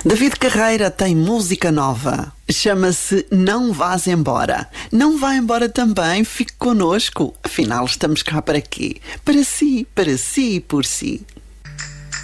David Carreira tem música nova. Chama-se Não Vás Embora. Não vá embora também, fique connosco. Afinal, estamos cá para quê? Para si, por si.